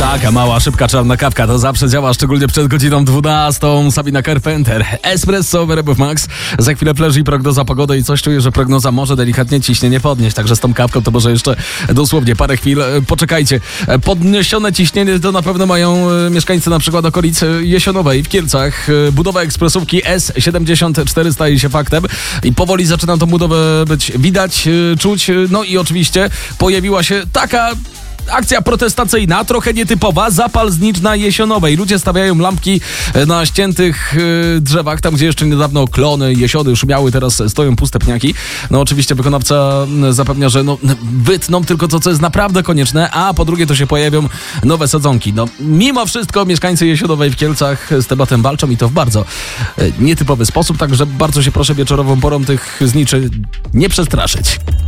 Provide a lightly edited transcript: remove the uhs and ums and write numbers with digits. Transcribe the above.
Taka mała, szybka, czarna kawka to zawsze działa, szczególnie przed godziną 12. Sabina Carpenter, Espresso, Werebów Max. Za chwilę flash i prognoza pogody i coś czuję, że prognoza może delikatnie ciśnienie podnieść, także z tą kawką to może jeszcze dosłownie parę chwil poczekajcie. Podniesione ciśnienie to na pewno mają mieszkańcy na przykład okolic Jesionowej w Kielcach. Budowa ekspresówki S74 staje się faktem i powoli zaczyna tą budowę być widać, czuć. No i oczywiście pojawiła się taka akcja protestacyjna, trochę nietypowa, zapal znicz na Jesionowej. Ludzie stawiają lampki na ściętych drzewach, tam gdzie jeszcze niedawno klony, jesiony szumiały, teraz stoją puste pniaki. No oczywiście wykonawca zapewnia, że wytną tylko to, co jest naprawdę konieczne, a po drugie to się pojawią nowe sadzonki. No mimo wszystko mieszkańcy Jesionowej w Kielcach z tematem walczą i to w bardzo nietypowy sposób, także bardzo się proszę wieczorową porą tych zniczy nie przestraszyć.